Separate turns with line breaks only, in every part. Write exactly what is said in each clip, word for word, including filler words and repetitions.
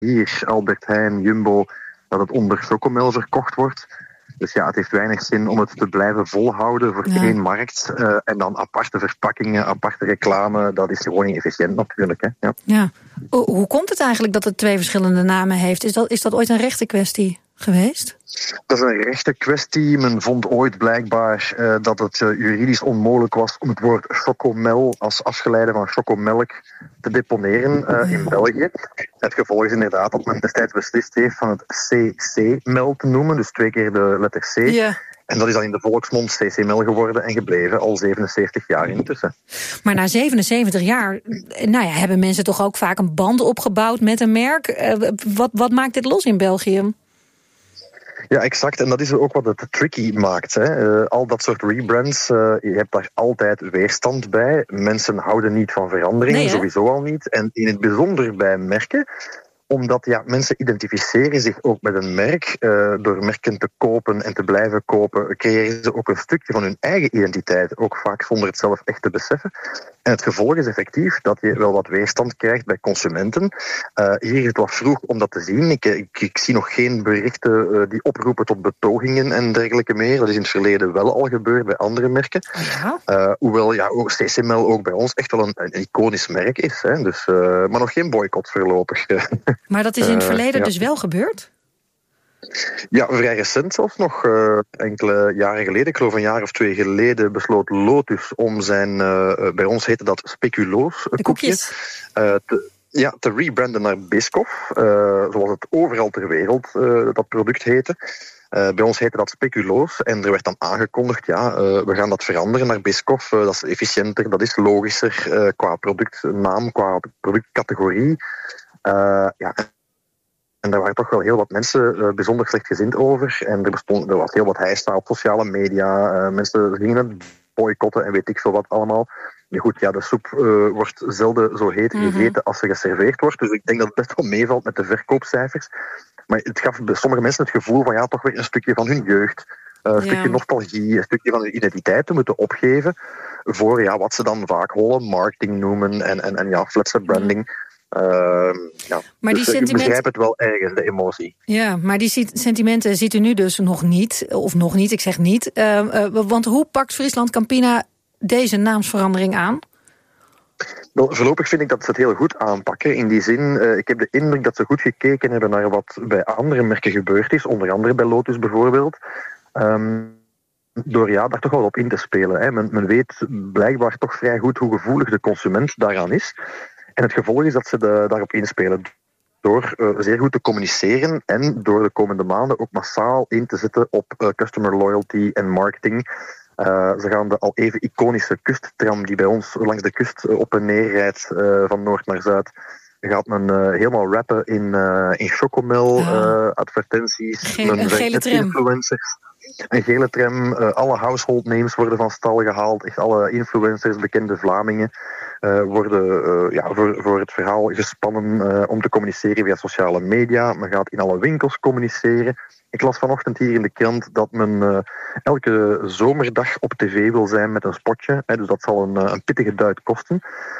hier, Albert Heijn, Jumbo, dat het onder Chocomel verkocht wordt. Dus ja, het heeft weinig zin om het te blijven volhouden voor ja. één markt. Uh, en dan aparte verpakkingen, aparte reclame. Dat is gewoon niet efficiënt natuurlijk. Hè? Ja.
Ja. O, hoe komt het eigenlijk dat het twee verschillende namen heeft? Is dat, is dat ooit een rechtenkwestie geweest?
Dat is een rechte kwestie. Men vond ooit blijkbaar uh, dat het uh, juridisch onmogelijk was om het woord chocomel als afgeleide van chocomelk te deponeren uh, in België. Het gevolg is inderdaad dat men destijds beslist heeft van het C C-mel te noemen, dus twee keer de letter C.
Ja. En
dat is dan in de volksmond C C-mel geworden en gebleven, al zevenenzeventig jaar intussen.
Maar na zevenenzeventig jaar nou ja, hebben mensen toch ook vaak een band opgebouwd met een merk. Uh, wat, wat maakt dit los in België?
Ja, exact. En dat is ook wat het tricky maakt. Hè. Uh, al dat soort rebrands, uh, je hebt daar altijd weerstand bij. Mensen houden niet van verandering, nee, sowieso al niet. En in het bijzonder bij merken, omdat ja, mensen identificeren zich ook met een merk. Uh, door merken te kopen en te blijven kopen, creëren ze ook een stukje van hun eigen identiteit. Ook vaak zonder het zelf echt te beseffen. En het gevolg is effectief dat je wel wat weerstand krijgt bij consumenten. Uh, hier is het wat vroeg om dat te zien. Ik, ik, ik zie nog geen berichten uh, die oproepen tot betogingen en dergelijke meer. Dat is in het verleden wel al gebeurd bij andere merken.
Ja.
Uh, hoewel ja, C C-mel ook bij ons echt wel een, een iconisch merk is. Hè. Dus, uh, maar nog geen boycott voorlopig.
Maar dat is in het verleden uh, ja.
dus
wel gebeurd?
Ja, vrij recent zelfs nog. Uh, enkele jaren geleden, ik geloof een jaar of twee geleden, besloot Lotus om zijn, uh, bij ons heette dat speculoos
de
koekje, uh, te, ja, te rebranden naar Biscoff. Uh, zoals het overal ter wereld uh, dat product heette. Uh, bij ons heette dat speculoos en er werd dan aangekondigd, ja, uh, we gaan dat veranderen naar Biscoff. Uh, dat is efficiënter, dat is logischer uh, qua productnaam, qua productcategorie. Uh, ja, en daar waren toch wel heel wat mensen uh, bijzonder slechtgezind over. En er, bestond, er was heel wat heisa op sociale media. Uh, mensen gingen het boycotten en weet ik veel wat allemaal. Nu goed, ja, de soep uh, wordt zelden zo heet gegeten mm-hmm. als ze geserveerd wordt. Dus ik denk dat het best wel meevalt met de verkoopcijfers. Maar het gaf bij sommige mensen het gevoel van ja, toch weer een stukje van hun jeugd. Uh, een ja. stukje nostalgie, een stukje van hun identiteit te moeten opgeven. Voor ja, wat ze dan vaak holle marketing noemen en, en, en ja, flatse branding. Mm. Uh, ja. Maar dus die sentiment... Ik begrijp het wel ergens, de emotie.
Ja, maar die sentimenten ziet u nu dus nog niet. Of nog niet, ik zeg niet. Uh, uh, want hoe pakt Friesland Campina deze naamsverandering aan?
Wel, voorlopig vind ik dat ze het heel goed aanpakken. In die zin, uh, ik heb de indruk dat ze goed gekeken hebben naar wat bij andere merken gebeurd is. Onder andere bij Lotus bijvoorbeeld. Um, door ja, daar toch wel op in te spelen. Hè. Men, men weet blijkbaar toch vrij goed hoe gevoelig de consument daaraan is. En het gevolg is dat ze de, daarop inspelen door uh, zeer goed te communiceren en door de komende maanden ook massaal in te zetten op uh, customer loyalty en marketing. Uh, ze gaan de al even iconische kusttram die bij ons langs de kust uh, op en neer rijdt uh, van noord naar zuid, gaat men uh, helemaal rappen in, uh, in chocomel, uh, advertenties,
Ge- een gele tram.
Influencers. Een gele tram, uh, alle household names worden van stal gehaald. Echt alle influencers, bekende Vlamingen, uh, worden uh, ja, voor, voor het verhaal gespannen uh, om te communiceren via sociale media. Men gaat in alle winkels communiceren. Ik las vanochtend hier in de krant dat men uh, elke zomerdag op tv wil zijn met een spotje. Hè, dus dat zal een, een pittige duit kosten.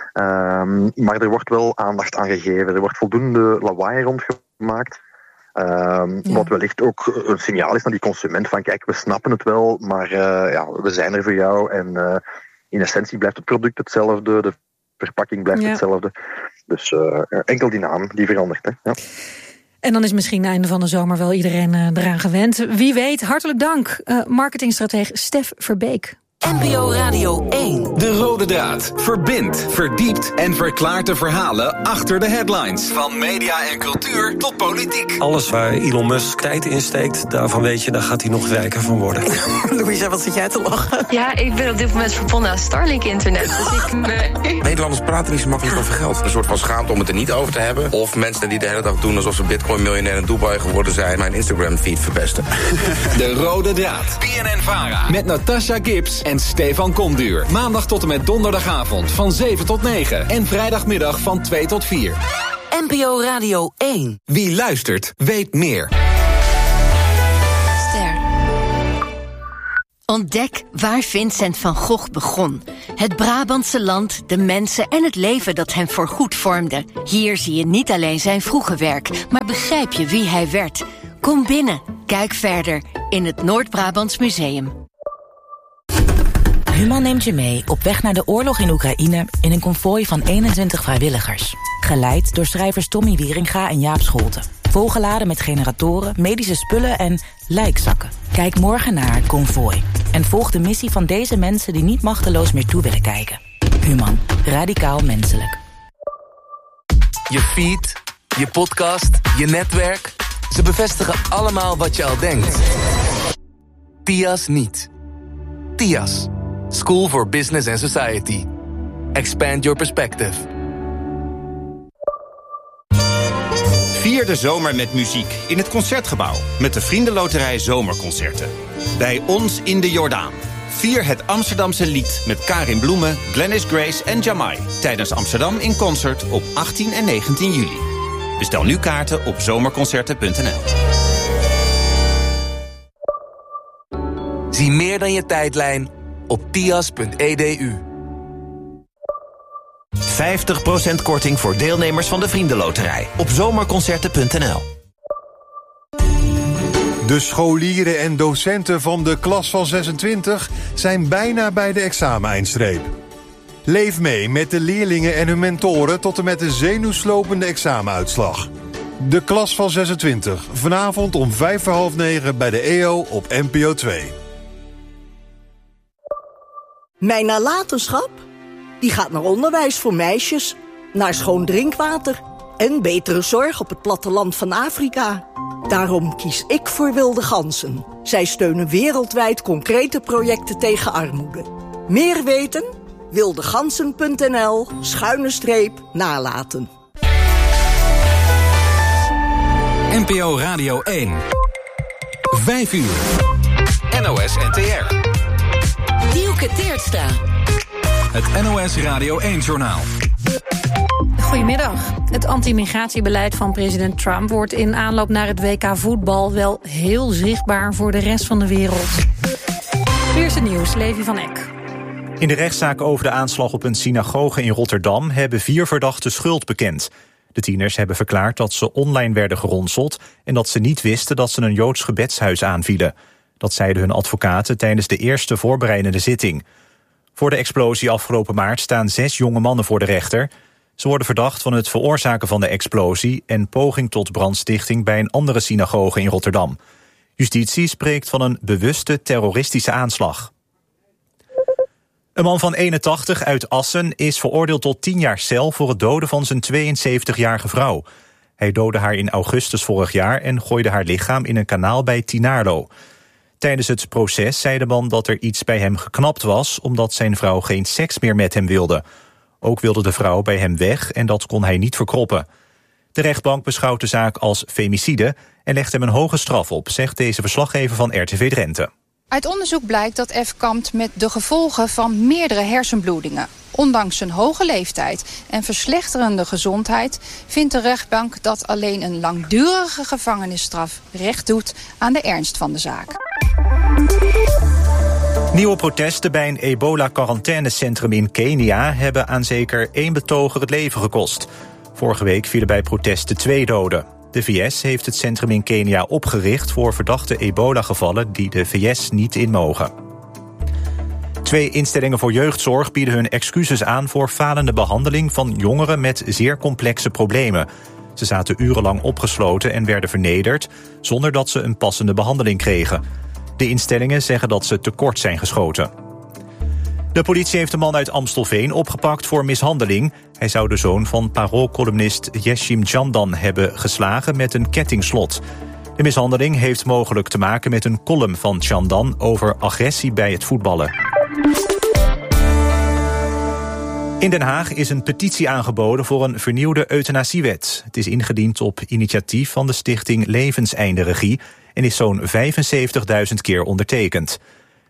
Um, maar er wordt wel aandacht aan gegeven. Er wordt voldoende lawaai rondgemaakt. Um, ja. Wat wellicht ook een signaal is naar die consument van kijk, we snappen het wel, maar uh, ja, we zijn er voor jou. En uh, in essentie blijft het product hetzelfde, de verpakking blijft ja. hetzelfde. Dus uh, enkel die naam, die verandert. Hè? Ja.
En dan is misschien einde van de zomer wel iedereen uh, eraan gewend. Wie weet, hartelijk dank, uh, marketingstratege Stef Verbeek.
N P O Radio één.
De rode draad verbindt, verdiept en verklaart de verhalen achter de headlines. Van media en cultuur tot politiek.
Alles waar Elon Musk tijd in steekt, daarvan weet je, daar gaat hij nog rijker van worden.
Louisa, wat zit jij te lachen?
Ja, ik ben op dit moment verbonden aan Starlink-internet. Dus ik... Nee.
Nederlanders praten niet zo makkelijk over geld. Een soort van schaamte om het er niet over te hebben. Of mensen die de hele dag doen alsof ze bitcoin-miljonair in Dubai geworden zijn, mijn Instagram-feed verpesten.
De rode draad. B N N-Vara. Met Natasha Gibbs en Stefan Komduur. Maandag tot en met donderdagavond van zeven tot negen. En vrijdagmiddag van twee tot vier.
N P O Radio één.
Wie luistert, weet meer.
Ontdek waar Vincent van Gogh begon. Het Brabantse land, de mensen en het leven dat hem voorgoed vormde. Hier zie je niet alleen zijn vroege werk, maar begrijp je wie hij werd. Kom binnen, kijk verder in het Noord-Brabants Museum.
Human neemt je mee op weg naar de oorlog in Oekraïne in een konvooi van eenentwintig vrijwilligers. Geleid door schrijvers Tommy Wieringa en Jaap Scholten. Volgeladen met generatoren, medische spullen en lijkzakken. Kijk morgen naar Konvooi. En volg de missie van deze mensen die niet machteloos meer toe willen kijken. Human. Radicaal menselijk.
Je feed, je podcast, je netwerk. Ze bevestigen allemaal wat je al denkt. T I A S niet. T I A S. School for Business and Society. Expand your perspective.
Vier de zomer met muziek in het Concertgebouw met de Vriendenloterij Zomerconcerten. Bij ons in de Jordaan. Vier het Amsterdamse lied met Karin Bloemen, Glennis Grace en Jamai tijdens Amsterdam in Concert op achttien en negentien juli. Bestel nu kaarten op zomerconcerten punt n l.
Zie meer dan je tijdlijn op tias punt e d u.
vijftig procent korting voor deelnemers van de Vriendenloterij op zomerconcerten punt n l.
De scholieren en docenten van de klas van zesentwintig zijn bijna bij de exameneindstreep. Leef mee met de leerlingen en hun mentoren tot en met de zenuwslopende examenuitslag. De klas van zesentwintig, vanavond om vijf voor half negen bij de E O op N P O twee.
Mijn nalatenschap? Die gaat naar onderwijs voor meisjes, naar schoon drinkwater en betere zorg op het platteland van Afrika. Daarom kies ik voor Wilde Ganzen. Zij steunen wereldwijd concrete projecten tegen armoede. Meer weten? wildegansen punt n l schuine streep nalaten.
N P O Radio één. Vijf uur. N O S N T R.
Dielke Teertstra.
Het N O S Radio één-journaal.
Goedemiddag. Het anti-migratiebeleid van president Trump wordt in aanloop naar het W K voetbal wel heel zichtbaar voor de rest van de wereld. Eerste nieuws, Levi van Eck.
In de rechtszaak over de aanslag op een synagoge in Rotterdam hebben vier verdachten schuld bekend. De tieners hebben verklaard dat ze online werden geronseld en dat ze niet wisten dat ze een Joods gebedshuis aanvielen. Dat zeiden hun advocaten tijdens de eerste voorbereidende zitting. Voor de explosie afgelopen maart staan zes jonge mannen voor de rechter. Ze worden verdacht van het veroorzaken van de explosie en poging tot brandstichting bij een andere synagoge in Rotterdam. Justitie spreekt van een bewuste terroristische aanslag. Een man van eenentachtig uit Assen is veroordeeld tot tien jaar cel voor het doden van zijn tweeënzeventigjarige vrouw. Hij doodde haar in augustus vorig jaar en gooide haar lichaam in een kanaal bij Tinarlo. Tijdens het proces zei de man dat er iets bij hem geknapt was omdat zijn vrouw geen seks meer met hem wilde. Ook wilde de vrouw bij hem weg en dat kon hij niet verkroppen. De rechtbank beschouwt de zaak als femicide en legt hem een hoge straf op, zegt deze verslaggever van R T V Drenthe.
Uit onderzoek blijkt dat F kampt met de gevolgen van meerdere hersenbloedingen. Ondanks zijn hoge leeftijd en verslechterende gezondheid vindt de rechtbank dat alleen een langdurige gevangenisstraf recht doet aan de ernst van de zaak.
Nieuwe protesten bij een ebola-quarantainecentrum in Kenia hebben aan zeker één betoger het leven gekost. Vorige week vielen bij protesten twee doden. De V S heeft het centrum in Kenia opgericht voor verdachte ebola-gevallen die de V S niet in mogen. Twee instellingen voor jeugdzorg bieden hun excuses aan voor falende behandeling van jongeren met zeer complexe problemen. Ze zaten urenlang opgesloten en werden vernederd zonder dat ze een passende behandeling kregen. De instellingen zeggen dat ze tekort zijn geschoten. De politie heeft een man uit Amstelveen opgepakt voor mishandeling. Hij zou de zoon van Parool-columnist Yeshim Jandan hebben geslagen met een kettingslot. De mishandeling heeft mogelijk te maken met een column van Jandan over agressie bij het voetballen. In Den Haag is een petitie aangeboden voor een vernieuwde euthanasiewet. Het is ingediend op initiatief van de stichting Levenseinde Regie en is zo'n vijfenzeventigduizend keer ondertekend.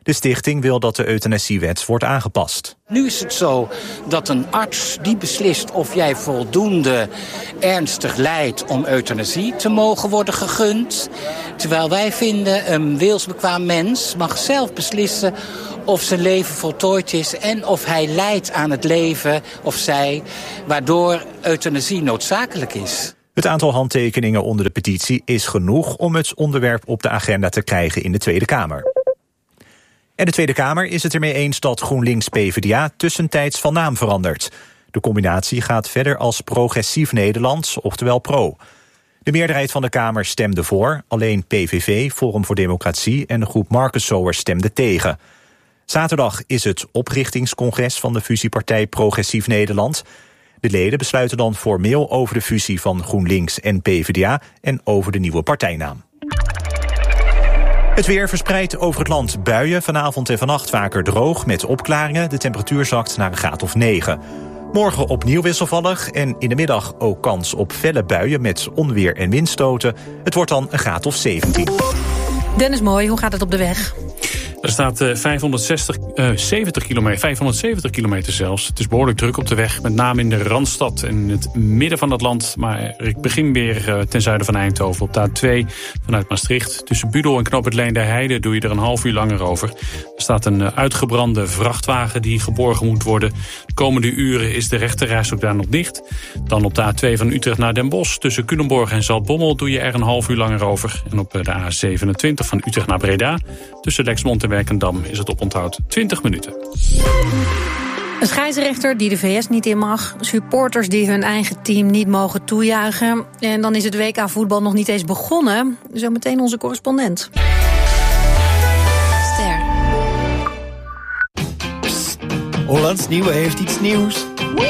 De stichting wil dat de euthanasiewet wordt aangepast.
Nu is het zo dat een arts die beslist of jij voldoende ernstig lijdt om euthanasie te mogen worden gegund. Terwijl wij vinden een wilsbekwaam mens mag zelf beslissen of zijn leven voltooid is en of hij lijdt aan het leven of zij, waardoor euthanasie noodzakelijk is.
Het aantal handtekeningen onder de petitie is genoeg om het onderwerp op de agenda te krijgen in de Tweede Kamer. En de Tweede Kamer is het ermee eens dat GroenLinks P v d A tussentijds van naam verandert. De combinatie gaat verder als Progressief Nederland, oftewel Pro. De meerderheid van de Kamer stemde voor, alleen P V V, Forum voor Democratie en de groep Marcus Soers stemden tegen. Zaterdag is het oprichtingscongres van de fusiepartij Progressief Nederland. De leden besluiten dan formeel over de fusie van GroenLinks en P v d A en over de nieuwe partijnaam. Het weer verspreidt over het land buien. Vanavond en vannacht vaker droog met opklaringen. De temperatuur zakt naar een graad of negen. Morgen opnieuw wisselvallig en in de middag ook kans op felle buien met onweer en windstoten. Het wordt dan een graad of zeventien.
Dennis Mooi, hoe gaat het op de weg?
Er staat uh, vijfhonderdzestig, uh, zeventig kilometer, vijfhonderdzeventig kilometer zelfs. Het is behoorlijk druk op de weg, met name in de Randstad en in het midden van het land. Maar ik begin weer uh, ten zuiden van Eindhoven op de A twee vanuit Maastricht. Tussen Budel en Knoop het Leende doe je er een half uur langer over. Er staat een uh, uitgebrande vrachtwagen die geborgen moet worden. De komende uren is de rechterreis ook daar nog dicht. Dan op de A twee van Utrecht naar Den Bosch. Tussen Culemborg en Zaltbommel doe je er een half uur langer over. En op de A zevenentwintig van Utrecht naar Breda. Tussen Lexmond en Werkendam is het oponthoud twintig minuten.
Een scheidsrechter die de V S niet in mag. Supporters die hun eigen team niet mogen toejuichen. En dan is het W K voetbal nog niet eens begonnen. Zometeen onze correspondent.
Ster. Psst. Hollands Nieuwe heeft iets nieuws.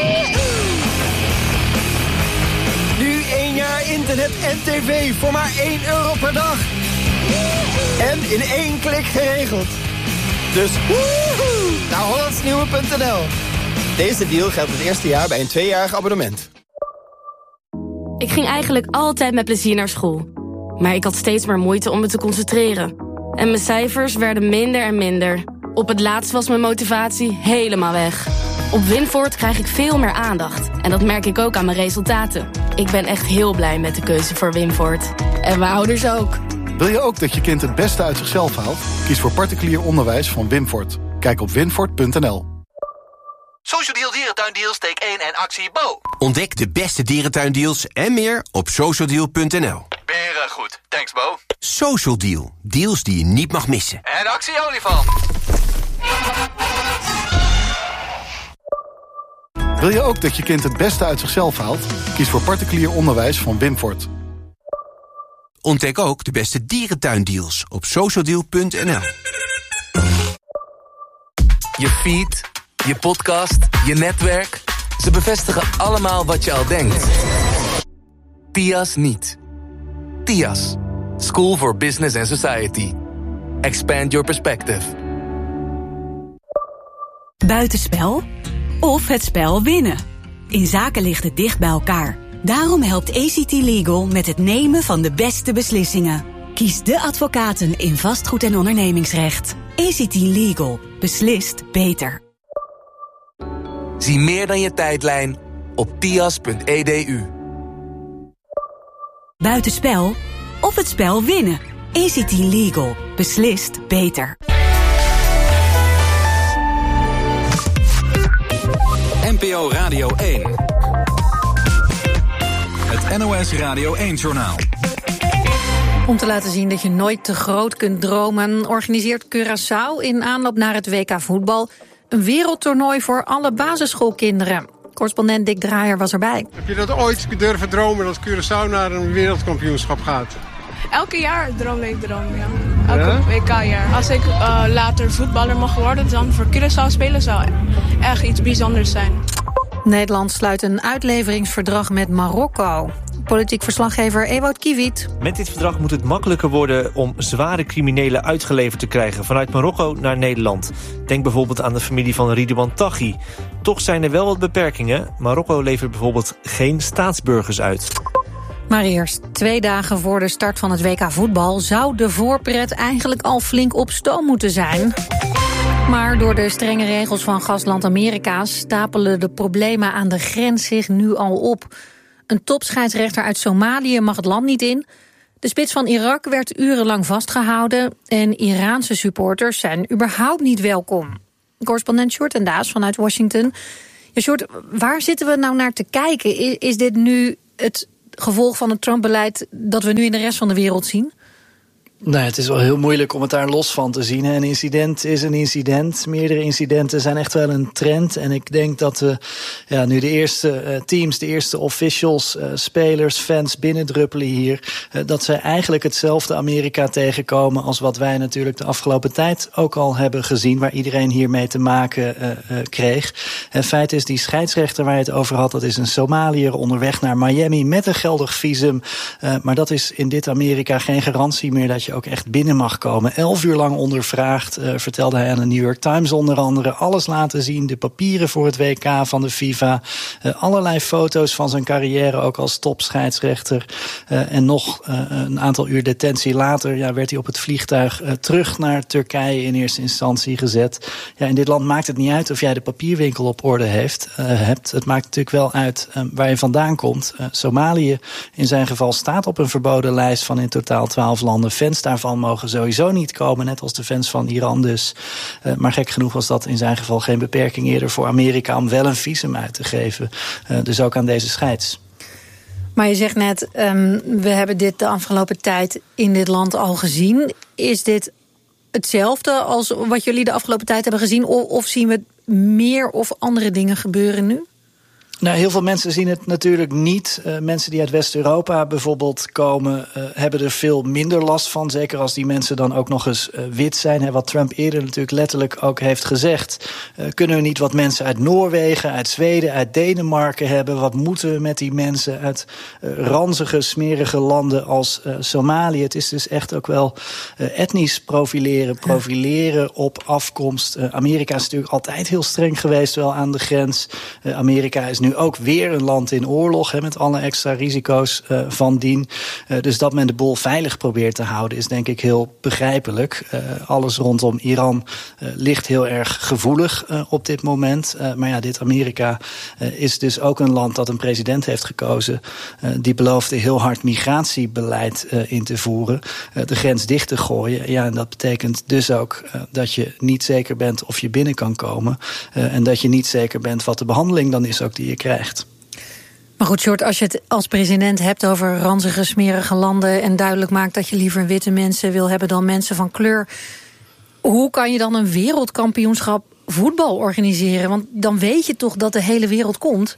Nu één jaar internet en tv voor maar één euro per dag. En in één klik geregeld. Dus woehoe, naar hollandsnieuwe punt n l. Deze deal geldt het eerste jaar bij een tweejarig abonnement.
Ik ging eigenlijk altijd met plezier naar school. Maar ik had steeds maar moeite om me te concentreren. En mijn cijfers werden minder en minder. Op het laatst was mijn motivatie helemaal weg. Op Winvoort krijg ik veel meer aandacht. En dat merk ik ook aan mijn resultaten. Ik ben echt heel blij met de keuze voor Winvoort. En mijn ouders ook.
Wil je ook dat je kind het beste uit zichzelf haalt? Kies voor particulier onderwijs van Winvoort. Kijk op winvoort punt n l.
Social Deal Dierentuindeals, take één en actie Bo.
Ontdek de beste dierentuindeals en meer op social deal punt n l.
Beren goed, thanks Bo.
Social Deal, deals die je niet mag missen.
En actie olifant.
Wil je ook dat je kind het beste uit zichzelf haalt? Kies voor particulier onderwijs van Winvoort.
Ontdek ook de beste dierentuindeals op social deal punt n l.
Je feed, je podcast, je netwerk. Ze bevestigen allemaal wat je al denkt. T I A S niet. T I A S. School for Business and Society. Expand your perspective.
Buitenspel of het spel winnen. In zaken ligt het dicht bij elkaar. Daarom helpt A C T Legal met het nemen van de beste beslissingen. Kies de advocaten in vastgoed- en ondernemingsrecht. A C T Legal. Beslist beter.
Zie meer dan je tijdlijn op tias punt e d u.
Buitenspel of het spel winnen. A C T Legal. Beslist beter.
N P O Radio één. Het N O S Radio één-journaal.
Om te laten zien dat je nooit te groot kunt dromen, organiseert Curaçao in aanloop naar het W K voetbal een wereldtoernooi voor alle basisschoolkinderen. Correspondent Dick Draaier was erbij.
Heb je dat ooit durven dromen dat Curaçao naar een wereldkampioenschap gaat?
Elke jaar droom ik droom, ja. Elke ja? W K-jaar. Als ik uh, later voetballer mag worden, dan voor Curaçao spelen zou echt iets bijzonders zijn.
Nederland sluit een uitleveringsverdrag met Marokko. Politiek verslaggever Ewout Kiewiet.
Met dit verdrag moet het makkelijker worden om zware criminelen uitgeleverd te krijgen vanuit Marokko naar Nederland. Denk bijvoorbeeld aan de familie van Ridouan Taghi. Toch zijn er wel wat beperkingen. Marokko levert bijvoorbeeld geen staatsburgers uit.
Maar eerst, twee dagen voor de start van het W K voetbal zou de voorpret eigenlijk al flink op stoom moeten zijn. Maar door de strenge regels van gastland Amerika stapelen de problemen aan de grens zich nu al op. Een topscheidsrechter uit Somalië mag het land niet in. De spits van Irak werd urenlang vastgehouden en Iraanse supporters zijn überhaupt niet welkom. Correspondent Sjoerd en Daas vanuit Washington. Ja, Sjoerd, waar zitten we nou naar te kijken? Is, is dit nu het gevolg van het Trump-beleid dat we nu in de rest van de wereld zien?
Nou, het is wel heel moeilijk om het daar los van te zien. Een incident is een incident. Meerdere incidenten zijn echt wel een trend. En ik denk dat we ja, nu de eerste uh, teams, de eerste officials, uh, spelers, fans binnendruppelen hier. Uh, dat zij eigenlijk hetzelfde Amerika tegenkomen als wat wij natuurlijk de afgelopen tijd ook al hebben gezien. Waar iedereen hiermee te maken uh, uh, kreeg. Het feit is, die scheidsrechter waar je het over had, dat is een Somaliër onderweg naar Miami met een geldig visum. Uh, maar dat is in dit Amerika geen garantie meer dat je ook echt binnen mag komen. Elf uur lang ondervraagd, uh, vertelde hij aan de New York Times onder andere. Alles laten zien, de papieren voor het W K van de FIFA. Uh, allerlei foto's van zijn carrière, ook als topscheidsrechter. Uh, en nog uh, een aantal uur detentie later ja, werd hij op het vliegtuig uh, terug naar Turkije in eerste instantie gezet. Ja, in dit land maakt het niet uit of jij de papierwinkel op orde heeft, uh, hebt. Het maakt natuurlijk wel uit uh, waar je vandaan komt. Uh, Somalië in zijn geval staat op een verboden lijst van in totaal twaalf landen. Fans daarvan mogen sowieso niet komen, net als de fans van Iran dus. Uh, maar gek genoeg was dat in zijn geval geen beperking eerder voor Amerika om wel een visum uit te geven. Uh, dus ook aan deze scheids.
Maar je zegt net, um, we hebben dit de afgelopen tijd in dit land al gezien. Is dit hetzelfde als wat jullie de afgelopen tijd hebben gezien? Of, of zien we meer of andere dingen gebeuren nu?
Nou, heel veel mensen zien het natuurlijk niet. Uh, mensen die uit West-Europa bijvoorbeeld komen, uh, hebben er veel minder last van. Zeker als die mensen dan ook nog eens uh, wit zijn. Hè, wat Trump eerder natuurlijk letterlijk ook heeft gezegd. Uh, kunnen we niet wat mensen uit Noorwegen, uit Zweden, uit Denemarken hebben? Wat moeten we met die mensen uit uh, ranzige, smerige landen als uh, Somalië? Het is dus echt ook wel uh, etnisch profileren. Profileren op afkomst. Uh, Amerika is natuurlijk altijd heel streng geweest wel aan de grens. Uh, Amerika is nu ook weer een land in oorlog, he, met alle extra risico's uh, van dien. Uh, dus dat men de boel veilig probeert te houden is denk ik heel begrijpelijk. Uh, alles rondom Iran uh, ligt heel erg gevoelig uh, op dit moment. Uh, maar ja, dit Amerika uh, is dus ook een land dat een president heeft gekozen. Uh, die beloofde heel hard migratiebeleid uh, in te voeren. Uh, de grens dicht te gooien. Ja, en dat betekent dus ook uh, dat je niet zeker bent of je binnen kan komen. Uh, en dat je niet zeker bent wat de behandeling dan is ook die je krijgt.
Maar goed, Sjoerd, als je het als president hebt over ranzige, smerige landen en duidelijk maakt dat je liever witte mensen wil hebben dan mensen van kleur, hoe kan je dan een wereldkampioenschap voetbal organiseren? Want dan weet je toch dat de hele wereld komt?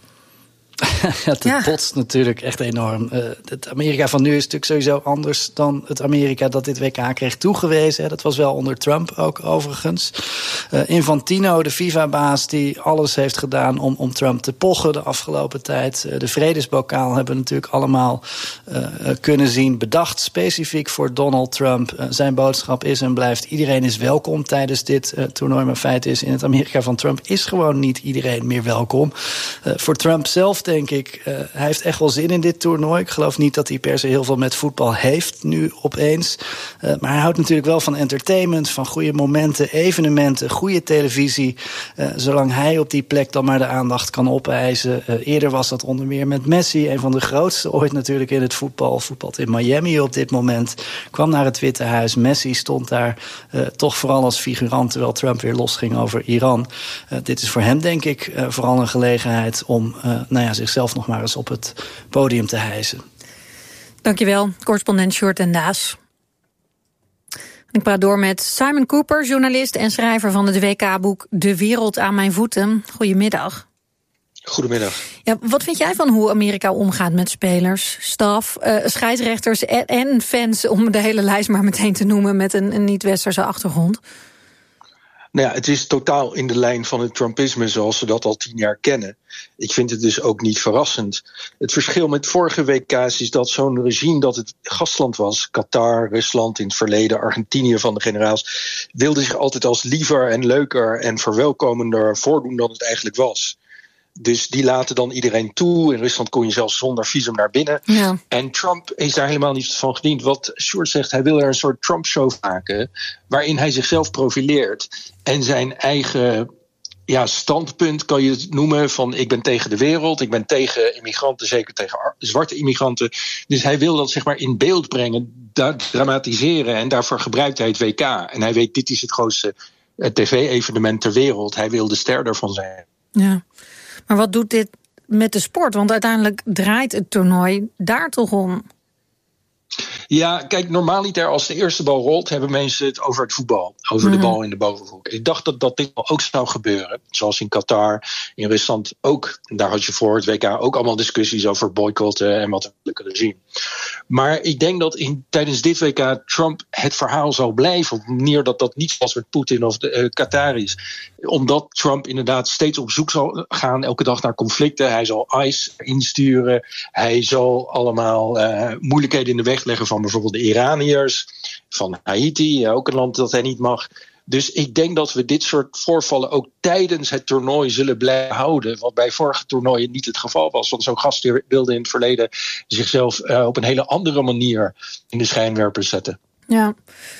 Het ja. botst natuurlijk echt enorm. Uh, het Amerika van nu is natuurlijk sowieso anders dan het Amerika dat dit W K kreeg toegewezen. Hè. Dat was wel onder Trump ook overigens. Uh, Infantino, de FIFA-baas, die alles heeft gedaan om, om Trump te pochen de afgelopen tijd. Uh, de vredesbokaal hebben we natuurlijk allemaal uh, kunnen zien. Bedacht specifiek voor Donald Trump. Uh, zijn boodschap is en blijft: iedereen is welkom tijdens dit uh, toernooi. Maar feit is, in het Amerika van Trump is gewoon niet iedereen meer welkom. Uh, voor Trump zelf denk ik, uh, hij heeft echt wel zin in dit toernooi. Ik geloof niet dat hij per se heel veel met voetbal heeft nu opeens. Uh, maar hij houdt natuurlijk wel van entertainment, van goede momenten, evenementen, goede televisie. Uh, zolang hij op die plek dan maar de aandacht kan opeisen. Uh, eerder was dat onder meer met Messi, een van de grootste ooit natuurlijk in het voetbal. Voetbalt in Miami op dit moment. Kwam naar het Witte Huis. Messi stond daar uh, toch vooral als figurant, terwijl Trump weer losging over Iran. Uh, dit is voor hem denk ik uh, vooral een gelegenheid om uh, nou ja, zichzelf nog maar eens op het podium te hijsen.
Dankjewel, correspondent Sjoerd en Daas. Ik praat door met Simon Cooper, journalist en schrijver van het W K-boek De Wereld aan mijn voeten. Goedemiddag.
Goedemiddag.
Ja, wat vind jij van hoe Amerika omgaat met spelers, staf, uh, scheidsrechters en, en fans, om de hele lijst maar meteen te noemen met een, een niet-westerse achtergrond?
Nou ja, het is totaal in de lijn van het Trumpisme zoals we dat al tien jaar kennen. Ik vind het dus ook niet verrassend. Het verschil met vorige W K's is dat zo'n regime dat het gastland was, Qatar, Rusland in het verleden, Argentinië van de generaals, wilde zich altijd als liever en leuker en verwelkomender voordoen dan het eigenlijk was. Dus die laten dan iedereen toe. In Rusland kon je zelfs zonder visum naar binnen.
Ja.
En Trump is daar helemaal niet van gediend. Wat Sjoerd zegt, hij wil er een soort Trump-show maken, waarin hij zichzelf profileert en zijn eigen ja, standpunt kan je het noemen van ik ben tegen de wereld, ik ben tegen immigranten, zeker tegen zwarte immigranten. Dus hij wil dat zeg maar in beeld brengen, da- dramatiseren en daarvoor gebruikt hij het W K. En hij weet dit is het grootste uh, tv-evenement ter wereld. Hij wil de ster daarvan zijn.
Ja, maar wat doet dit met de sport? Want uiteindelijk draait het toernooi daar toch om?
Ja, kijk, normaaliter als de eerste bal rolt, hebben mensen het over het voetbal. Over mm-hmm. de bal in de bovenhoek. Ik dacht dat dat dit ook zou gebeuren. Zoals in Qatar, in Rusland ook. Daar had je voor het W K ook allemaal discussies over boycotten en wat we kunnen zien. Maar ik denk dat in, tijdens dit W K Trump het verhaal zal blijven. Op een manier dat dat niet was met Poetin of de uh, Qataris. Omdat Trump inderdaad steeds op zoek zal gaan elke dag naar conflicten. Hij zal ICE insturen. Hij zal allemaal uh, moeilijkheden in de weg leggen van bijvoorbeeld de Iraniërs, van Haiti, ook een land dat hij niet mag. Dus ik denk dat we dit soort voorvallen ook tijdens het toernooi zullen blijven houden. Wat bij vorige toernooien niet het geval was. Want zo'n gast wilde in het verleden zichzelf uh, op een hele andere manier in de schijnwerpers zetten.
Ja.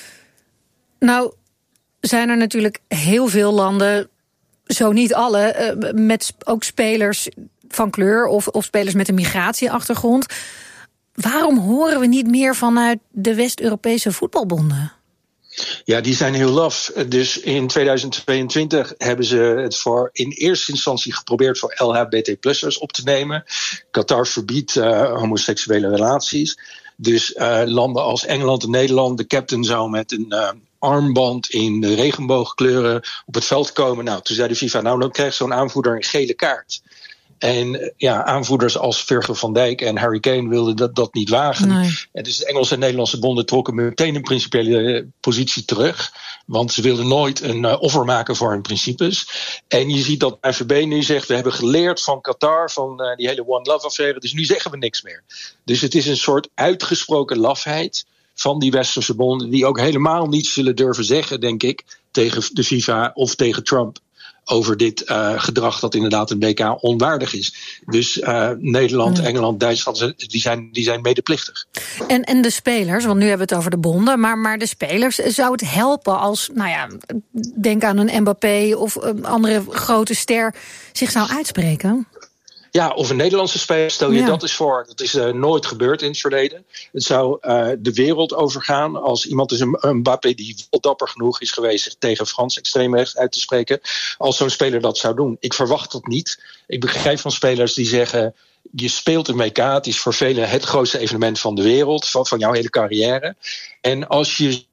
Nou zijn er natuurlijk heel veel landen, zo niet alle, uh, met ook spelers van kleur of, of spelers met een migratieachtergrond. Waarom horen we niet meer vanuit de West-Europese voetbalbonden?
Ja, die zijn heel laf. Dus in tweeduizend tweeëntwintig hebben ze het voor in eerste instantie geprobeerd voor L H B T plussers op te nemen. Qatar verbiedt uh, homoseksuele relaties. Dus uh, landen als Engeland en Nederland, de captain zou met een uh, armband in de regenboogkleuren op het veld komen. Nou, toen zei de FIFA, nou dan krijgt zo'n aanvoerder een gele kaart. En ja, aanvoerders als Virgil van Dijk en Harry Kane wilden dat, dat niet wagen. Nee. En dus de Engelse en Nederlandse bonden trokken meteen een principiële positie terug. Want ze wilden nooit een uh, offer maken voor hun principes. En je ziet dat F V B nu zegt, we hebben geleerd van Qatar, van uh, die hele One Love affaire, dus nu zeggen we niks meer. Dus het is een soort uitgesproken lafheid van die westerse bonden, die ook helemaal niets zullen durven zeggen, denk ik, tegen de FIFA of tegen Trump over dit uh, gedrag dat inderdaad een W K onwaardig is. Dus uh, Nederland, hmm. Engeland, Duitsland, die zijn, die zijn medeplichtig.
En, en de spelers, want nu hebben we het over de bonden, maar, maar de spelers, zou het helpen als, nou ja, denk aan een Mbappé of een andere grote ster zich zou uitspreken?
Ja, of een Nederlandse speler, stel je
ja.
dat eens voor. Dat is uh, nooit gebeurd in het verleden. Het zou uh, de wereld overgaan als iemand is een, een Mbappé die wel dapper genoeg is geweest zich tegen Frans extreemrechts uit te spreken, als zo'n speler dat zou doen. Ik verwacht dat niet. Ik begrijp van spelers die zeggen, je speelt een W K, het is voor velen het grootste evenement van de wereld, van, van jouw hele carrière. En als je...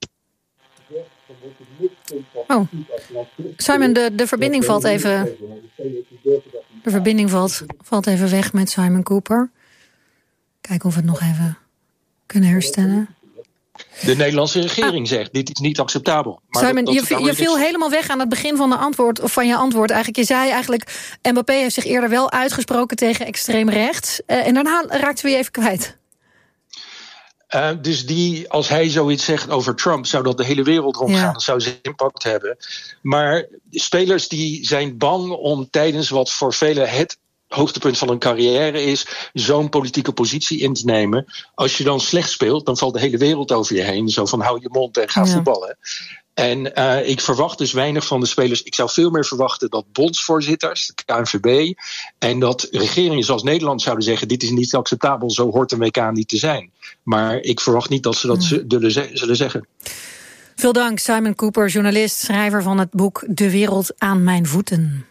Oh, Simon, de, de verbinding valt even... De verbinding valt, valt even weg met Simon Cooper. Kijken of we het nog even kunnen herstellen.
De Nederlandse regering ah. zegt, dit is niet acceptabel. Maar
Simon,
dat, dat
je, je viel helemaal weg aan het begin van, de antwoord, of van je antwoord. Eigenlijk, je zei eigenlijk, Mbappé heeft zich eerder wel uitgesproken tegen extreem rechts. Uh, en daarna raakten we je even kwijt.
Uh, dus die, als hij zoiets zegt over Trump, zou dat de hele wereld rondgaan.
Ja.
Dat zou zijn impact hebben. Maar spelers die zijn bang om tijdens wat voor velen het hoogtepunt van hun carrière is, zo'n politieke positie in te nemen. Als je dan slecht speelt, dan valt de hele wereld over je heen. Zo van hou je mond en ga ja. voetballen. En uh, ik verwacht dus weinig van de spelers. Ik zou veel meer verwachten dat bondsvoorzitters, de K N V B, en dat regeringen zoals Nederland zouden zeggen, dit is niet acceptabel, zo hoort een W K niet te zijn. Maar ik verwacht niet dat ze dat zullen, ze- zullen zeggen.
Veel dank, Simon Cooper, journalist, schrijver van het boek De Wereld aan Mijn Voeten.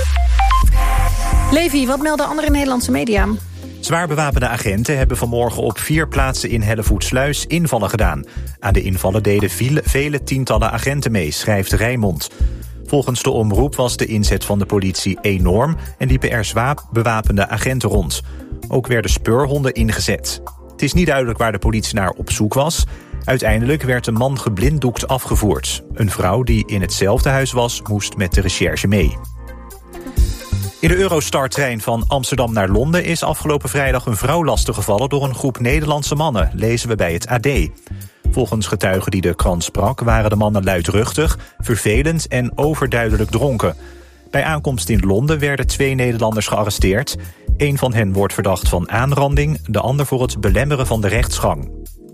Levi, wat melden andere Nederlandse media?
Zwaar bewapende agenten hebben vanmorgen op vier plaatsen in Hellevoetsluis invallen gedaan. Aan de invallen deden vele tientallen agenten mee, schrijft Rijnmond. Volgens de omroep was de inzet van de politie enorm en liepen er zwaar bewapende agenten rond. Ook werden speurhonden ingezet. Het is niet duidelijk waar de politie naar op zoek was. Uiteindelijk werd een man geblinddoekt afgevoerd. Een vrouw die in hetzelfde huis was, moest met de recherche mee. In de Eurostar-trein van Amsterdam naar Londen is afgelopen vrijdag een vrouw lastiggevallen door een groep Nederlandse mannen, lezen we bij het A D. Volgens getuigen die de krant sprak waren de mannen luidruchtig, vervelend en overduidelijk dronken. Bij aankomst in Londen werden twee Nederlanders gearresteerd. Eén van hen wordt verdacht van aanranding, de ander voor het belemmeren van de rechtsgang.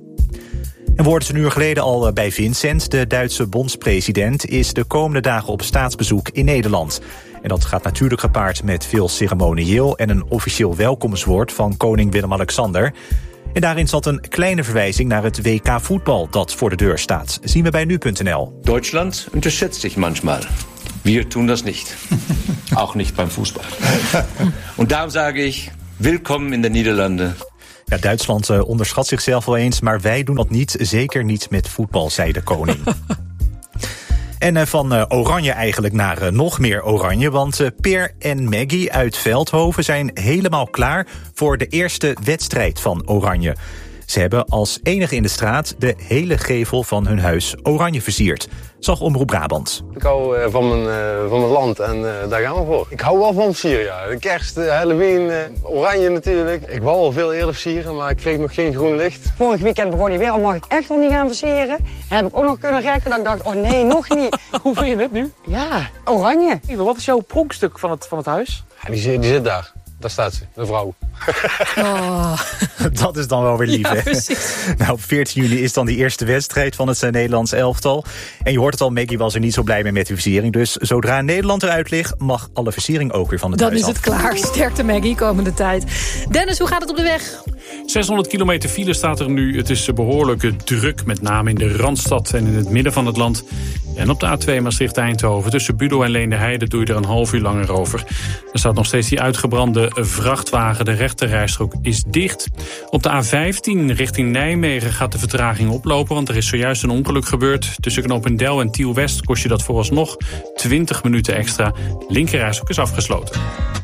En worden ze een uur geleden al bij Vincent. De Duitse bondspresident is de komende dagen op staatsbezoek in Nederland. En dat gaat natuurlijk gepaard met veel ceremonieel en een officieel welkomstwoord van koning Willem-Alexander. En daarin zat een kleine verwijzing naar het W K voetbal dat voor de deur staat. Zien we bij nu punt n l.
Deutschland unterschätzt sich manchmal. Wir tun das nicht. Auch nicht beim Fußball. Und daarom sage ich, willkommen in de Niederlanden.
Ja, Duitsland uh, onderschat zichzelf wel eens, maar wij doen dat niet. Zeker niet met voetbal, zei de koning. En uh, van uh, oranje eigenlijk naar uh, nog meer oranje. Want uh, Peer en Maggie uit Veldhoven zijn helemaal klaar voor de eerste wedstrijd van Oranje. Ze hebben als enige in de straat de hele gevel van hun huis oranje versierd. Zag Omroep Brabant.
Ik hou uh, van, mijn, uh, van mijn land en uh, daar gaan we voor. Ik hou wel van versieren, ja. De kerst, uh, Halloween, uh, oranje natuurlijk. Ik wou al veel eerder versieren, maar ik kreeg nog geen groen licht.
Vorig weekend begon hij weer, al mag ik echt nog niet gaan versieren. En heb ik ook nog kunnen rekken dat ik dacht, oh nee, nog niet.
Hoe vind je het nu?
Ja, oranje.
Wat is jouw pronkstuk van het, van het huis?
Ja, die, zit, die zit daar. Daar staat ze, de vrouw.
Oh. Dat is dan wel weer lief, ja, hè?
Precies.
Nou, op veertien juni is dan die eerste wedstrijd van het uh, Nederlands elftal. En je hoort het al, Maggie was er niet zo blij mee met de versiering. Dus zodra Nederland eruit ligt, mag alle versiering ook weer van het
dan
huis
is het
af.
klaar. Sterkte Maggie komende tijd. Dennis, hoe gaat het op de weg?
zeshonderd kilometer file staat er nu. Het is behoorlijk druk, met name in de Randstad en in het midden van het land. En op de A twee Maastricht-Eindhoven tussen Budo en Leenderheide doe je er een half uur langer over. Er staat nog steeds die uitgebrande vrachtwagen. De rechterrijstrook is dicht. Op de A vijftien richting Nijmegen gaat de vertraging oplopen, want er is zojuist een ongeluk gebeurd. Tussen Knopendel en Tiel West kost je dat vooralsnog twintig minuten extra. Linkerrijstrook is afgesloten.